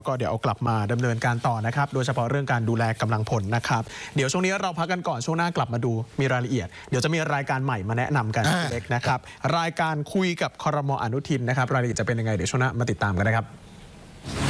ก็เดี๋ยวเอากลับมาดำเนินการต่อนะครับโดยเฉพาะเรื่องการดูแลกำลังพลนะครับเดี๋ยวช่วงนี้เราพักกันก่อนช่วงหน้ากลับมาดูมีรายละเอียดเดี๋ยวจะมีรายการใหม่มาแนะนำกันเล็กนะครับรายการคุยกับครม.อนุทินนะครับรายละเอียดจะเป็นยังไงเดี๋ยวช่วงหน้ามาติดตามกันนะครับ